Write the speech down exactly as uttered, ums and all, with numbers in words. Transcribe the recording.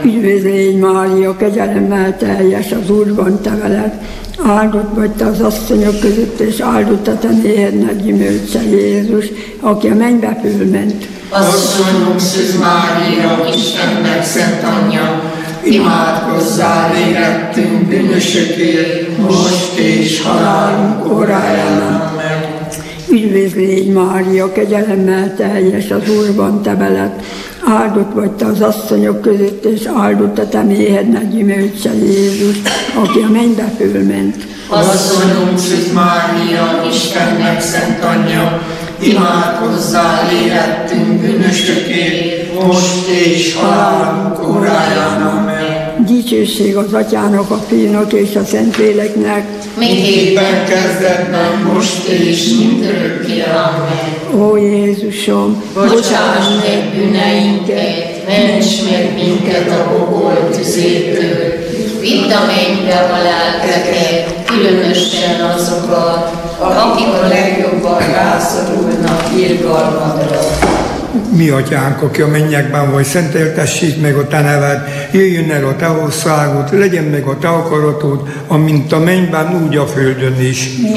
Üdvözlégy Mária, kegyelemmel teljes, az Úr van te veled, áldott vagy te az asszonyok között, és áldott a te méhednek gyümölcse Jézus, aki a mennybe fölment. Asszonyunk Szűz Mária, Istennek szent anyja, imádkozzál érettünk bűnösökért, most és halálunk óráján. Amen. Üdvözlégy Mária, kegyelemmel teljes, az Úr van te veled, áldott vagy te az asszonyok között, és áldott a te méhednek gyümölcse Jézus, aki a mennybe fölment. Asszonyunk Szűz Mária, Istennek szent anyja, imádkozzál érettünk bűnösökért, most és halálunk óráján. Amen. Dicsőség az Atyának, a Fiúnak és a Szentléleknek, mindképpen kezdetben, most és mindörökké. Amen. Ó Jézusom, Bocsáss meg bűneinket, ments meg minket a pokol tüzétől, vidd a mennybe a lelkeket, különösen azokat, akik a legjobban rászorulnak irgalmadra. Mi atyánk, aki a mennyekben vagy, szenteltessék meg a te neved, jöjjön el a te országod, legyen meg a te akaratod, amint a mennyben, úgy a földön is.